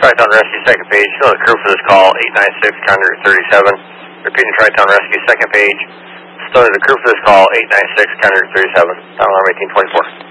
Tri-Town Rescue, second page. Still the crew for this call, 896, Conduit 37. Repeating Tri-Town Rescue, second page. Still the crew for this call, 896, Conduit 37. Down alarm 1824.